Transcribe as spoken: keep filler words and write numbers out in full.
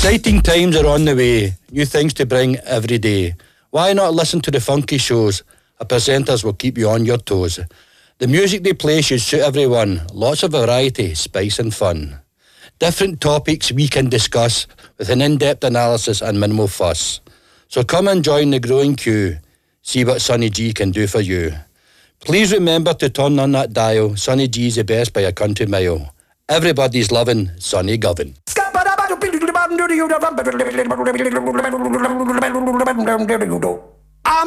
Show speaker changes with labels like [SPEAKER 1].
[SPEAKER 1] Exciting times are on the way, new things to bring every day. Why not listen to the funky shows? Our presenters will keep you on your toes. The music they play should suit everyone. Lots of variety, spice and fun. Different topics we can discuss with an in-depth analysis and minimal fuss. So come and join the growing queue. See what Sonny G can do for you. Please remember to turn on that dial. Sonny G's the best by a country mile. Everybody's loving Sonny Govan.
[SPEAKER 2] There you go.